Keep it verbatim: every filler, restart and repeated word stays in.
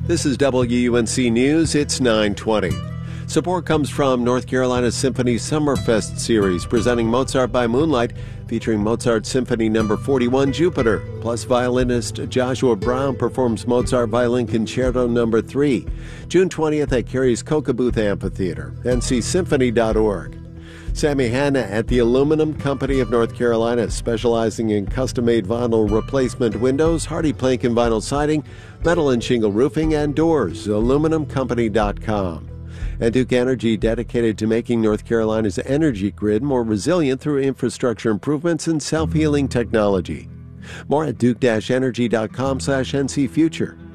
This is W U N C News. It's nine twenty. Support comes from North Carolina Symphony Summerfest series, presenting Mozart by Moonlight, featuring Mozart Symphony Number forty-one, Jupiter. Plus, violinist Joshua Brown performs Mozart Violin Concerto Number three, June twentieth at Cary's Coca-Booth Amphitheater. N C Symphony dot org. Sammy Hanna at the Aluminum Company of North Carolina, specializing in custom-made vinyl replacement windows, hardy plank and vinyl siding, metal and shingle roofing, and doors. aluminum company dot com. And Duke Energy, dedicated to making North Carolina's energy grid more resilient through infrastructure improvements and self-healing technology. More at duke dash energy dot com slash N C Future.